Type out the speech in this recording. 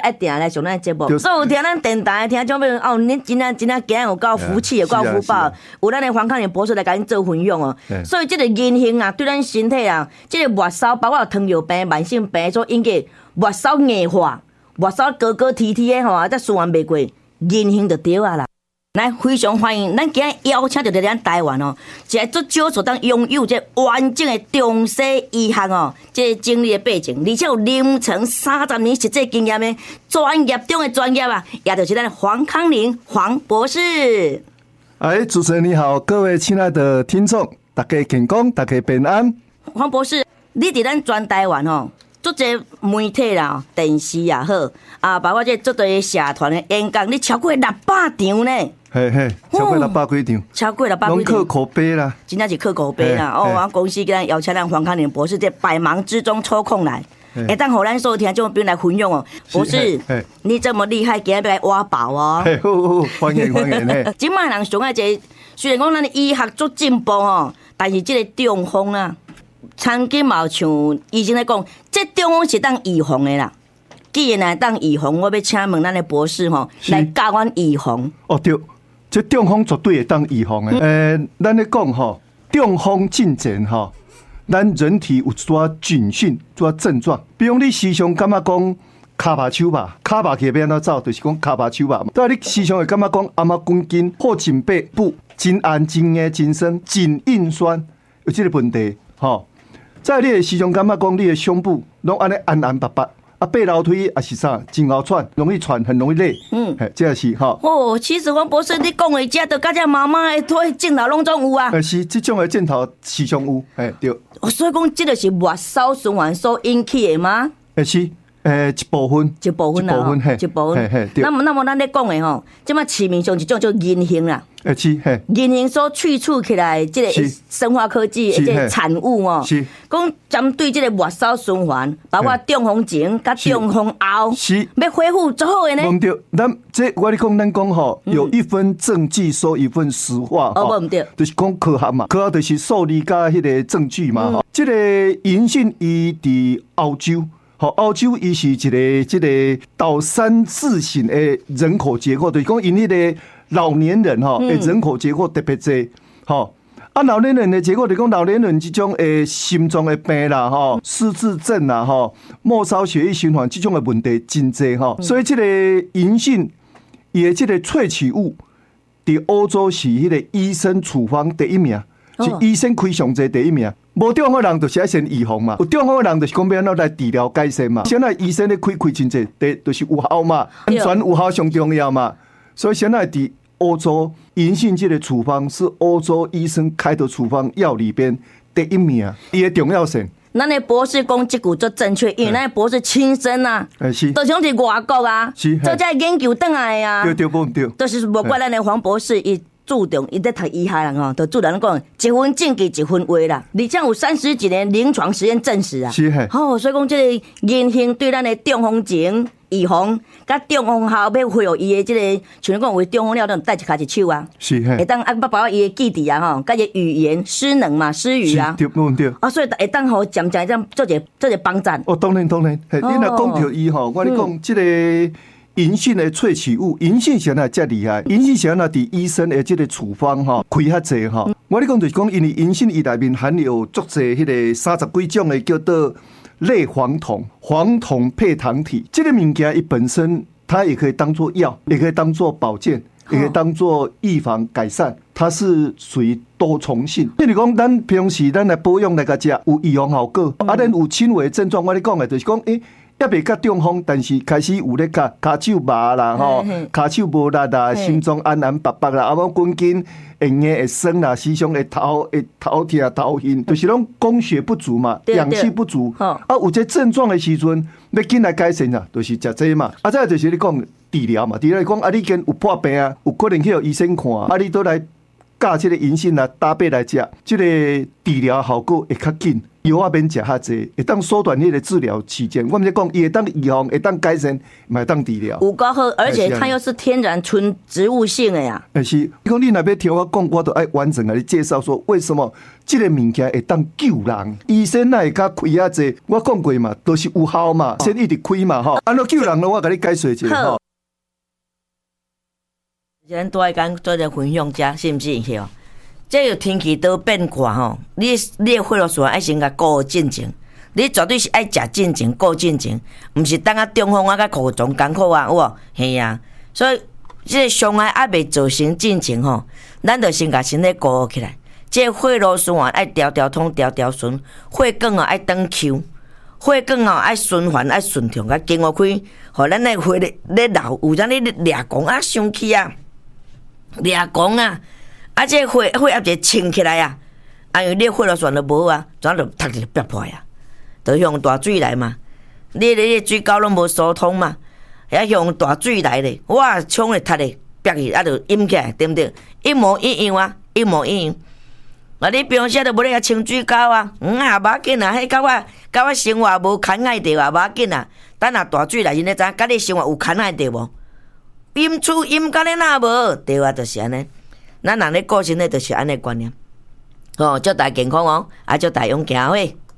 爱定来上咱节目，所以有听咱电台的听众朋友哦，恁真正今日有够福气，有够福报，有咱的黄康年博士来甲恁做分享哦。所以这个银杏啊，对咱身体啊，这个末梢包括糖尿病、慢性病所引起末梢硬化、末梢高高提提的吼，再循环袂过，银杏就对啊啦。来，非常欢迎，咱今日邀请到咱台湾哦，一个足少所当拥有这完整的中西医学哦，这经历的背景，而且有临床30年实际经验的专业中的专业啊，也就是咱黄康宁黄博士。 主持人你好，各位亲爱的听众，大家健康，大家平安。 黄博士，你伫咱全台湾哦，足侪媒体啦、电视也好啊，包括这足侪社团的演讲，你超过600场呢。 嘿嘿，超过600几场， 超过600几场， 拢靠口碑啦， 真正是靠口碑啦。我公司给咱邀请咱黄康宁博士，在百忙之中抽空来，会当互咱所有听众朋友来分享哦。博士，你这么厉害，今日要来挖宝哦。 好，欢迎欢迎嘿。 今麦人上爱这，虽然讲咱的医学足进步哦，但是这个中风啊，曾经嘛像医生在讲，这中风是当预防的啦。既然来当预防，我要请问咱的博士吼，来教阮预防。 哦对。这中风绝对会当预防的。咱咧讲吼，中风进前吼，咱人体有一寡警讯、一寡症状。比如你时常感觉讲骹麻手麻，骹麻起要安怎走，就是讲骹麻手麻嘛。但你时常会感觉讲阿妈滚筋、后颈背部真暗、真硬、真酸、真硬酸，有这个问题吼。再你会时常感觉讲你的胸部拢安尼暗暗白白。爬楼梯也是啥，真好喘，容易喘，很容易累。这也是哈。 哦，其实黄博士你讲的这都甲这妈妈的腿镜头拢总有啊。 是，这种的镜头时常有，对。 所以讲，这就是末梢循环所引起的吗？ 是，一部分啦，一部分。那么咱咧讲的吼，即马市面上一种叫银杏啦。 是， 银杏所萃取起来，这个生化科技的这个产物哦，讲针对这个末梢循环，包括中风前甲中风后，要恢复最好的呢。 唔对，咱这我讲咱讲吼，有一份证据说一份实话。 唔对， 就是讲科学嘛，科学就是数理加迄个证据嘛。这个银杏伊伫澳洲。澳洲伊是一个这个岛山自型的人口结构，就是讲因迄个老年人的人口结构特别多。老年人的结构就是讲老年人这种心脏的病啦，失智症啦，末梢血液循环这种的问题真多。所以这个银杏伊的这个萃取物，伫欧洲是迄个医生处方第一名，是医生开上济第一名。无中风的人就是要先预防嘛，有中风的人就是讲要安怎来治疗改善嘛。现在医生咧开真济，就是有效嘛，安全有效上重要嘛。所以现在伫欧洲银杏这个处方是欧洲医生开的处方药里边第一名，伊的重要性。 咱的博士讲这句足正确，因为咱的博士亲身啊，都像伫外国啊，做这研究倒来啊， 对，不对， 就是无怪咱的黄博士伊。注重伊在读医学人吼，就注重讲一分证据一分话啦。而且有30几年临床实验证实啊。 是嘿。 所以讲这个银杏对咱的中风前预防，甲中风后要恢复伊的这个，像讲为中风了，都带一骹一手啊。 是嘿。 会当包括伊的记忆啊吼，甲伊语言失能嘛，失语啊。 对，不对。 所以会当好渐这样做一帮助。 当然。你若讲到伊吼，我咧讲这个。银杏的萃取物，银杏现在遮厉害，银杏现在伫医生的这个处方哈开较济哈。我咧讲就是讲，因为银杏伊内面含有足济迄个30几种的叫做类黄酮、黄酮配糖体，这个物件伊本身它也可以当做药，也可以当做保健，也可以当做预防改善，它是属于多重性。比如讲，咱平时咱来保养来个食有预防效果，咱有轻微症状，我咧讲的就是讲，也未甲中风，但是开始有咧骹手麻啦，骹手无力啦，心脏暗暗白白啦，啊，要滚筋，会硬会酸啦，时常会头痛头晕，就是拢供血不足嘛，氧气不足。有这症状的时阵，要紧来改善啊，就是食这嘛。再就是你讲治疗嘛，治疗讲你跟有破病啊，有可能去医生看，你都来教这个银杏啊搭配来食，这个治疗效果会较紧。 药啊免食较济，会当缩短迄个治疗期间。我们在讲，伊会当预防，会当改善，嘛会当治疗。 有够好，而且它又是天然纯植物性的呀。 是，你讲你若要听我讲，我都爱完整甲你介绍说，为什么这个物件会当救人？医生哪会较开啊济？我讲过嘛，都是有效嘛，先一直开嘛吼。安怎救人呢？我甲你解说一下吼。 咱多爱讲做者分享者，是毋是吼？这个天气都变化吼，你的血液循环爱先甲顾进前，你绝对是爱食进前顾进前，毋是等啊中风啊甲苦中艰苦啊，有无？嘿啊，所以这个伤害还未造成进前吼，咱着先甲身体顾起来。这个血路循环爱条条通条条顺，血管哦爱长球，血管哦爱循环爱顺畅，甲经过开，互咱的血咧流，有阵你掠光啊伤气啊，掠光啊。啊！这血压就清起来啊！啊，因为你血路旋都无啊，怎就突就憋破啊？就用大水来嘛，你水沟拢无疏通嘛，遐用大水来咧，哇，冲咧突咧憋去，啊，就淹起来，对不对？一模一样啊，一模一样。啊，你平时都无咧遐清水沟啊，也无要紧啊，迄甲我生活无牵爱着啊，无要紧啊。等下大水来，你知甲你生活有牵爱着无？淹厝淹甲你哪无？对啊，就是安尼。咱人咧个性咧，就是安尼观念，哦，祝大家健康哦，啊，祝大家勇行伙。